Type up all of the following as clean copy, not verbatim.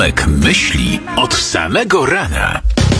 Myśli od samego rana.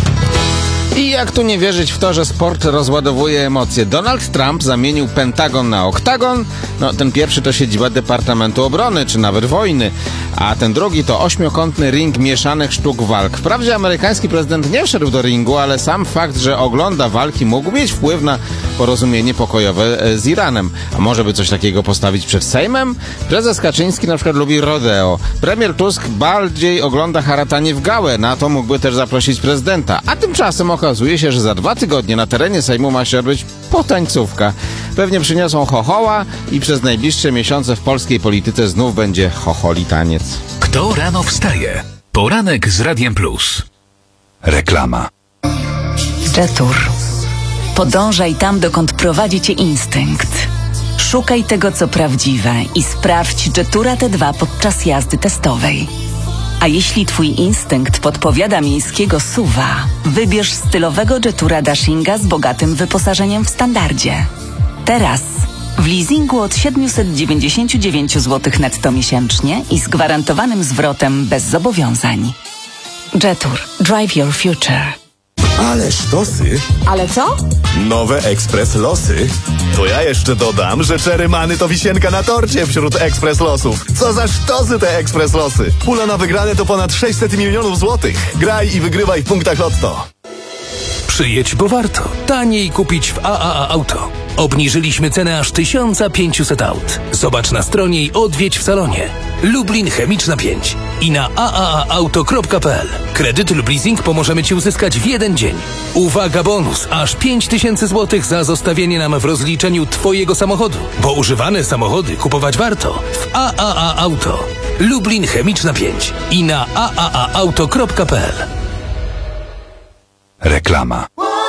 I jak tu nie wierzyć w to, że sport rozładowuje emocje? Donald Trump zamienił Pentagon na oktagon. No, ten pierwszy to siedziba Departamentu Obrony, czy nawet wojny. A ten drugi to ośmiokątny ring mieszanych sztuk walk. Wprawdzie amerykański prezydent nie wszedł do ringu, ale sam fakt, że ogląda walki, mógł mieć wpływ na porozumienie pokojowe z Iranem. A może by coś takiego postawić przed Sejmem? Prezes Kaczyński na przykład lubi rodeo. Premier Tusk bardziej ogląda haratanie w gałę. Na to mógłby też zaprosić prezydenta. A tymczasem okazuje się, że za 2 tygodnie na terenie Sejmu ma się odbyć potańcówka. Pewnie przyniosą chochoła i przez najbliższe miesiące w polskiej polityce znów będzie chocholi taniec. Kto rano wstaje? Poranek z Radiem Plus. Reklama. Jetour. Podążaj tam, dokąd prowadzi cię instynkt. Szukaj tego, co prawdziwe i sprawdź Jetoura T2 podczas jazdy testowej. A jeśli twój instynkt podpowiada miejskiego SUV-a, wybierz stylowego Jetoura Dashinga z bogatym wyposażeniem w standardzie. Teraz w leasingu od 799 zł netto miesięcznie i z gwarantowanym zwrotem bez zobowiązań. Jetour. Drive your future. Ale sztosy. Ale co? Nowe Ekspres Losy. To ja jeszcze dodam, że Czerymany to wisienka na torcie wśród Ekspres Losów. Co za sztosy te Ekspres Losy. Pula na wygrane to ponad 600 milionów złotych. Graj i wygrywaj w punktach Lotto. Przyjedź, bo warto. Taniej kupić w AAA Auto. Obniżyliśmy cenę aż 1500 aut. Zobacz na stronie i odwiedź w salonie. Lublin Chemiczna 5 i na aaauto.pl. Kredyt lub leasing pomożemy Ci uzyskać w 1 dzień. Uwaga, bonus! Aż 5000 zł za zostawienie nam w rozliczeniu Twojego samochodu. Bo używane samochody kupować warto w AAA Auto. Lublin Chemiczna 5 i na aaauto.pl. Reklama.